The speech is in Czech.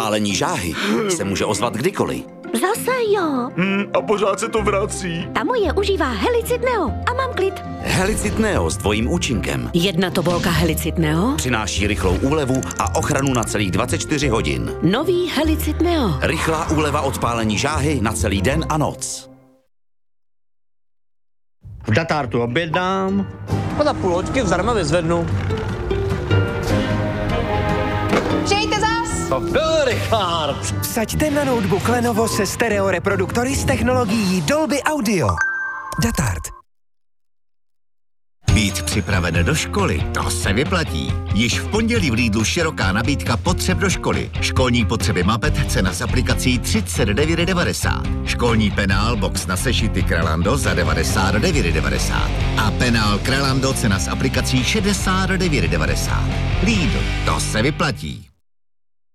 Odpálení žáhy se může ozvat kdykoliv. Zase jo. A pořád se to vrací. Ta moje užívá Helicid Neo a mám klid. Helicid Neo s dvojím účinkem Jedna tobolka Helicid Neo. přináší rychlou úlevu a ochranu na celých 24 hodin. Nový Helicid Neo. Rychlá úleva odpálení žáhy na celý den a noc. V Datartu objednám. A za půl hoďky zdarma vyzvednu. Přijďte zas! To byl Richard. Vsaďte na notebook Lenovo se stereo reproduktory s technologií Dolby Audio. Datart. Být připraven do školy, to se vyplatí. Již v pondělí v Lidlu široká nabídka potřeb do školy. Školní potřeby Mapet, cena s aplikací 39,90. Školní penál box na sešity Kralando za 99,90. A penál Kralando, cena s aplikací 69,90. Lidl, to se vyplatí.